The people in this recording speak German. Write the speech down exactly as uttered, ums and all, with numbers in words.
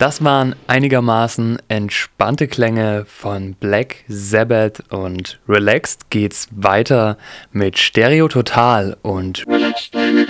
Das waren einigermaßen entspannte Klänge von Black Sabbath und Relaxed geht's weiter mit Stereo Total und Relaxed Baby.